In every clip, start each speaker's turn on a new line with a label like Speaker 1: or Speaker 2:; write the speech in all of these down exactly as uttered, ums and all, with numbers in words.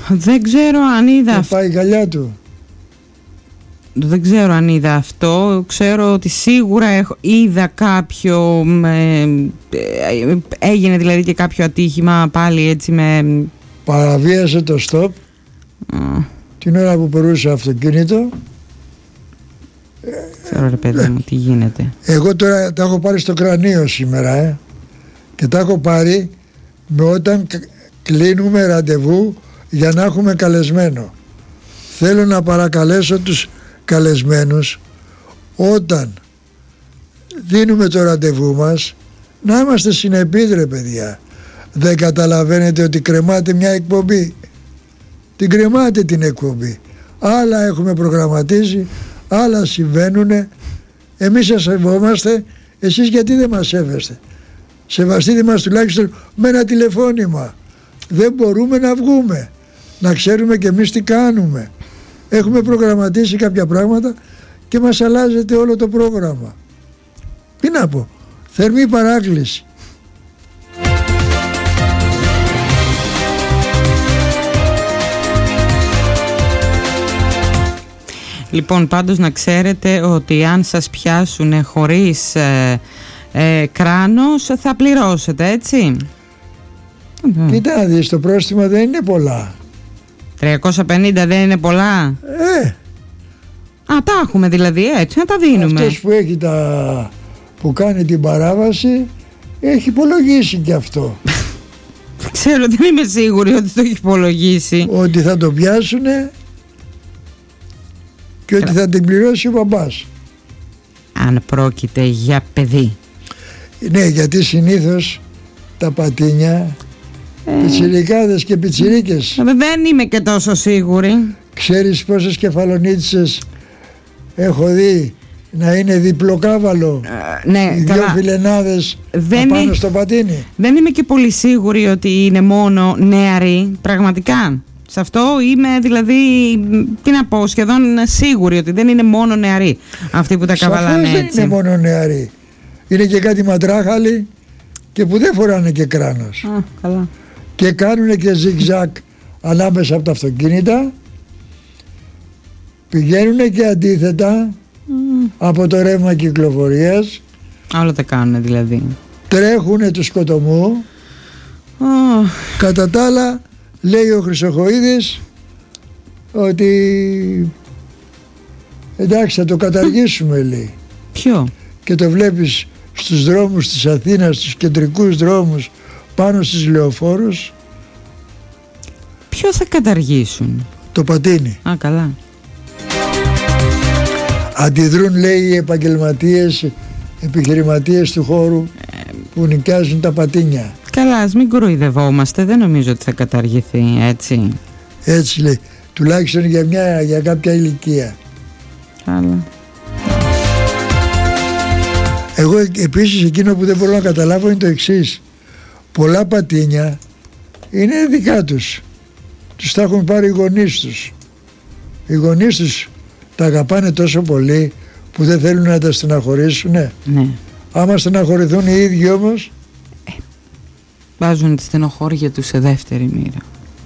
Speaker 1: Δεν ξέρω αν είδα
Speaker 2: και
Speaker 1: αυτό.
Speaker 2: πάει η γαλιά του.
Speaker 1: Δεν ξέρω αν είδα αυτό. Ξέρω ότι σίγουρα έχω, είδα κάποιο ε, ε, έγινε δηλαδή και κάποιο ατύχημα πάλι έτσι με...
Speaker 2: Παραβίασε το stop
Speaker 1: Uh.
Speaker 2: την ώρα που περούσε αυτοκίνητο.
Speaker 1: Ξέρω ρε παιδί μου τι γίνεται.
Speaker 2: Εγώ τώρα τα έχω πάρει στο κρανίο σήμερα ε, και τα έχω πάρει με όταν κλείνουμε ραντεβού για να έχουμε καλεσμένο. Θέλω να παρακαλέσω τους καλεσμένους όταν δίνουμε το ραντεβού μας να είμαστε συνεπείς ρε παιδιά. Δεν καταλαβαίνετε ότι κρεμάτε μια εκπομπή? Την κρεμάτε την εκπομπή. Άλλα έχουμε προγραμματίσει, άλλα συμβαίνουνε. Εμείς σας σεβόμαστε, εσείς γιατί δεν μας σέβεστε? Σεβαστείτε μας τουλάχιστον με ένα τηλεφώνημα. Δεν μπορούμε να βγούμε, να ξέρουμε και εμείς τι κάνουμε. Έχουμε προγραμματίσει κάποια πράγματα και μας αλλάζετε όλο το πρόγραμμα. Τι να πω, θερμή παράκληση.
Speaker 1: Λοιπόν, πάντως να ξέρετε ότι αν σας πιάσουν χωρίς ε, ε, κράνος θα πληρώσετε, έτσι.
Speaker 2: Κοίτα να δεις, το πρόστιμα δεν είναι πολλά.
Speaker 1: τριακόσια πενήντα δεν είναι πολλά?
Speaker 2: Ε,
Speaker 1: Α, τα έχουμε δηλαδή έτσι, να τα δίνουμε.
Speaker 2: Αυτός που έχει τα... που κάνει την παράβαση έχει υπολογίσει και αυτό.
Speaker 1: Ξέρω, δεν είμαι σίγουρη ότι το έχει υπολογίσει.
Speaker 2: Ότι θα το πιάσουνε και ότι θα την πληρώσει ο μπαμπάς.
Speaker 1: Αν πρόκειται για παιδί.
Speaker 2: Ναι, γιατί συνήθως τα πατίνια, ε... πιτσιρικάδες και πιτσιρίκες.
Speaker 1: Δεν είμαι και τόσο σίγουρη.
Speaker 2: Ξέρεις πόσες κεφαλονίτσες έχω δει να είναι διπλοκάβαλο,
Speaker 1: ε, ναι,
Speaker 2: οι
Speaker 1: καλά.
Speaker 2: δυο φιλενάδες
Speaker 1: δεν
Speaker 2: πάνω
Speaker 1: είναι...
Speaker 2: στο πατίνι.
Speaker 1: Δεν είμαι και πολύ σίγουρη ότι είναι μόνο νεαροί, πραγματικά. Σε αυτό είμαι δηλαδή, τι να πω, σχεδόν σίγουρη ότι δεν είναι μόνο νεαροί αυτοί που τα καβαλάνε έτσι.
Speaker 2: Δεν είναι μόνο νεαροί. Είναι και κάτι ματράχαλοι και που δεν φοράνε και κράνος.
Speaker 1: Α, καλά.
Speaker 2: Και κάνουν και ζιγζάκ ανάμεσα από τα αυτοκίνητα. Πηγαίνουν και αντίθετα mm. από το ρεύμα κυκλοφορίας.
Speaker 1: Όλα τα κάνουν δηλαδή.
Speaker 2: Τρέχουνε του σκοτωμού.
Speaker 1: Oh.
Speaker 2: Κατά τα άλλα, λέει ο Χρυσοχοΐδης ότι εντάξει, θα το καταργήσουμε, λέει.
Speaker 1: Ποιο?
Speaker 2: Και το βλέπεις στους δρόμους της Αθήνας, στους κεντρικούς δρόμους, πάνω στις λεωφόρους.
Speaker 1: Ποιο θα καταργήσουν?
Speaker 2: Το πατίνι.
Speaker 1: Α, καλά.
Speaker 2: Αντιδρούν, λέει, οι επαγγελματίες, επιχειρηματίες του χώρου που νοικιάζουν τα πατίνια.
Speaker 1: Καλά, ας μην κοροϊδευόμαστε, δεν νομίζω ότι θα καταργηθεί, έτσι.
Speaker 2: Έτσι λέει, τουλάχιστον για, μια, για κάποια ηλικία.
Speaker 1: Καλά.
Speaker 2: Εγώ επίσης εκείνο που δεν μπορώ να καταλάβω είναι το εξής. Πολλά πατίνια είναι δικά τους. Τους τα έχουν πάρει οι γονείς τους. Οι γονείς τους τα αγαπάνε τόσο πολύ που δεν θέλουν να τα στεναχωρήσουν.
Speaker 1: Ναι.
Speaker 2: Άμα στεναχωρηθούν οι ίδιοι όμως,
Speaker 1: ε, βάζουν τη στενοχώρια τους σε δεύτερη μοίρα.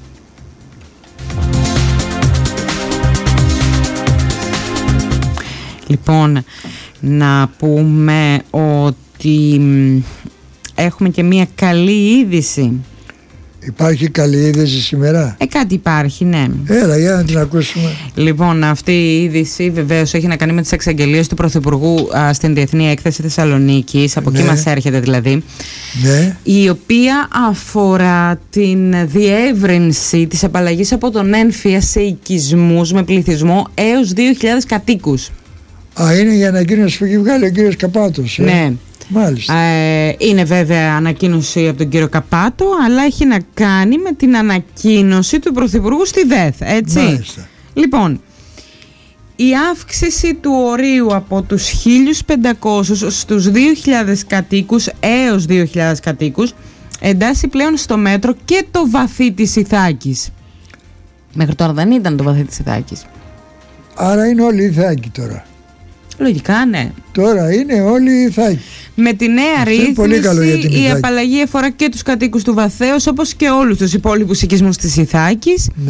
Speaker 1: Λοιπόν, να πούμε ότι έχουμε και μια καλή είδηση.
Speaker 2: Υπάρχει καλή είδηση σήμερα?
Speaker 1: Ε, κάτι υπάρχει, ναι.
Speaker 2: Έλα, για να την ακούσουμε.
Speaker 1: Λοιπόν, αυτή η είδηση βεβαίως έχει να κάνει με τις εξαγγελίες του Πρωθυπουργού α, στην Διεθνή Έκθεση Θεσσαλονίκης, από ναι. εκεί μας έρχεται δηλαδή,
Speaker 2: ναι.
Speaker 1: η οποία αφορά την διεύρυνση της απαλλαγής από τον ένφια σε οικισμούς με πληθυσμό έως δύο χιλιάδες κατοίκους.
Speaker 2: Α, είναι η ανακοίνωση που έχει βγάλει ο κύριος Καπάτος. Ε?
Speaker 1: Ναι.
Speaker 2: Μάλιστα.
Speaker 1: Ε, είναι βέβαια ανακοίνωση από τον κύριο Καπάτο, αλλά έχει να κάνει με την ανακοίνωση του Πρωθυπουργού στη ΔΕΘ, έτσι.
Speaker 2: Μάλιστα.
Speaker 1: Λοιπόν, η αύξηση του ορίου από τους χίλιους πεντακόσιους στους δύο χιλιάδες κατοίκους έως δύο χιλιάδες κατοίκους εντάσσει πλέον στο μέτρο και το βαθύ της Ιθάκης. Μέχρι τώρα δεν ήταν το βαθύ της Ιθάκης.
Speaker 2: Άρα είναι όλοι Ιθάκοι τώρα.
Speaker 1: Λογικά, ναι.
Speaker 2: Τώρα είναι όλοι Ιθάκοι.
Speaker 1: Με τη νέα ρύθμιση η απαλλαγή αφορά και τους κατοίκους του Βαθέως όπως και όλους τους υπόλοιπους οικισμούς της Ιθάκης. Ναι.